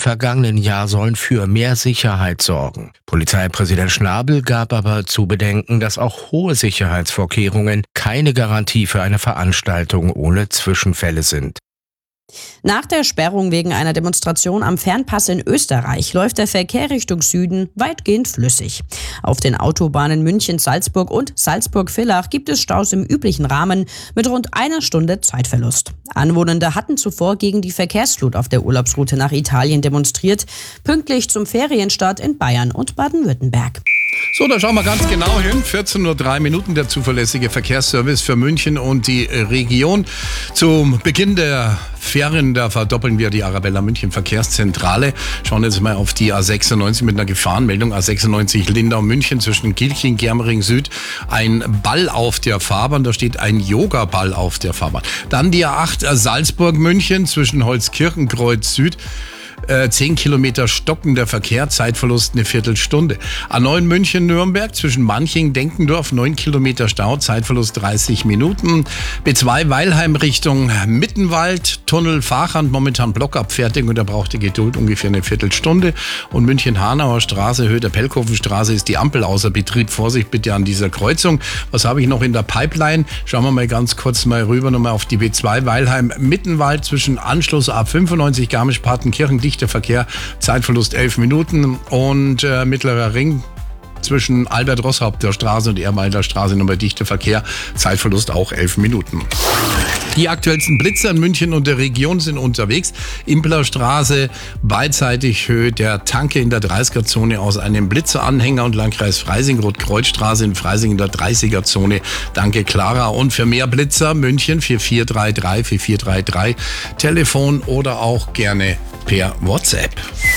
vergangenen Jahr sollen für mehr Sicherheit sorgen. Polizeipräsident Schnabel gab aber zu bedenken, dass auch hohe Sicherheitsvorkehrungen keine Garantie für eine Veranstaltung ohne Zwischenfälle sind. Nach der Sperrung wegen einer Demonstration am Fernpass in Österreich läuft der Verkehr Richtung Süden weitgehend flüssig. Auf den Autobahnen München-Salzburg und Salzburg-Villach gibt es Staus im üblichen Rahmen mit rund einer Stunde Zeitverlust. Anwohnende hatten zuvor gegen die Verkehrsflut auf der Urlaubsroute nach Italien demonstriert, pünktlich zum Ferienstart in Bayern und Baden-Württemberg. So, da schauen wir ganz genau hin. 14:03 Uhr, der zuverlässige Verkehrsservice für München und die Region. Zum Beginn der Ferien, da verdoppeln wir die Arabella München Verkehrszentrale. Schauen jetzt mal auf die A96 mit einer Gefahrenmeldung. A96 Lindau-München zwischen Gilching, Germering Süd. Ein Ball auf der Fahrbahn, da steht ein Yoga-Ball auf der Fahrbahn. Dann die A8 Salzburg-München zwischen Holzkirchenkreuz Süd. 10 Kilometer stockender Verkehr, Zeitverlust eine Viertelstunde. A9 München-Nürnberg zwischen Manching-Denkendorf, 9 Kilometer Stau, Zeitverlust 30 Minuten. B2 Weilheim Richtung Mittenwald, Tunnel Fahrrand, momentan Blockabfertigung, da braucht ihr Geduld ungefähr eine Viertelstunde. Und München-Hanauer Straße, Höhe der Pellkofenstraße ist die Ampel außer Betrieb. Vorsicht bitte an dieser Kreuzung. Was habe ich noch in der Pipeline? Schauen wir mal ganz kurz mal rüber, nochmal auf die B2 Weilheim Mittenwald zwischen Anschluss A95 Garmisch-Partenkirchen, dichter Verkehr, Zeitverlust 11 Minuten und Mittlerer Ring zwischen Albert-Roßhaupter Straße und Erwalder Straße nochmal dichter Verkehr, Zeitverlust auch 11 Minuten. Die aktuellsten Blitzer in München und der Region sind unterwegs. Implerstraße, beidseitig Höhe der Tanke in der 30er-Zone aus einem Blitzeranhänger und Landkreis Freising, Rotkreuzstraße in Freising in der 30er-Zone. Danke, Clara. Und für mehr Blitzer München 4433 4433, Telefon oder auch gerne per WhatsApp.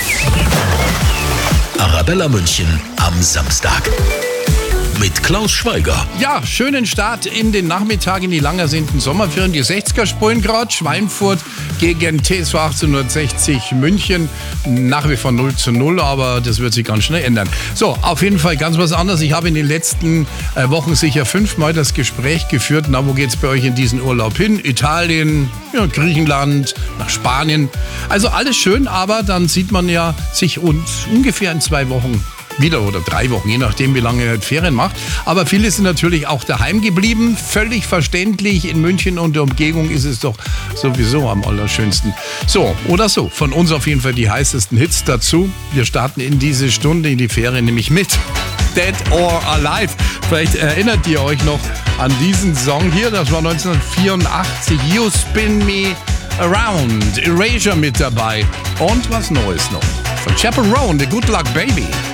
Arabella München am Samstag. Mit Klaus Schweiger. Ja, schönen Start in den Nachmittag in die lang ersehnten Sommerferien. Die 60er spielen gerade. Schweinfurt gegen TSV 1860 München. Nach wie vor 0:0, aber das wird sich ganz schnell ändern. So, auf jeden Fall ganz was anderes. Ich habe in den letzten Wochen sicher 5-mal das Gespräch geführt. Na, wo geht's bei euch in diesen Urlaub hin? Italien, ja, Griechenland, nach Spanien. Also alles schön, aber dann sieht man ja sich uns ungefähr in 2 Wochen wieder oder 3 Wochen, je nachdem, wie lange ihr Ferien macht. Aber viele sind natürlich auch daheim geblieben. Völlig verständlich. In München und der Umgebung ist es doch sowieso am allerschönsten. So oder so. Von uns auf jeden Fall die heißesten Hits dazu. Wir starten in diese Stunde in die Ferien nämlich mit Dead or Alive. Vielleicht erinnert ihr euch noch an diesen Song hier. Das war 1984. You Spin Me Around. Erasure mit dabei. Und was Neues noch. Von Chappell Roan, The Good Luck Baby.